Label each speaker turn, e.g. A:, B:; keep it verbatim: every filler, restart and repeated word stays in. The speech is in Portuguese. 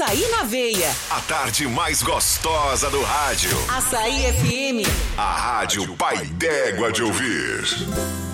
A: Açaí na veia.
B: A tarde mais gostosa do rádio.
A: Açaí F M.
B: A rádio pai d'égua de ouvir.